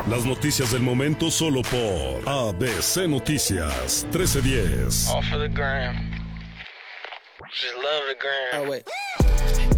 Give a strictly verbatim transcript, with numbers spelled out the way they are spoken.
Las noticias del momento solo por A B C Noticias trece diez. All for the gram. Just love the gram. Oh, wait.